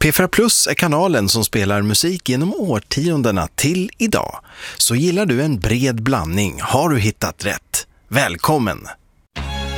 P4 Plus är kanalen som spelar musik genom årtiondena till idag. Så gillar du en bred blandning har du hittat rätt. Välkommen!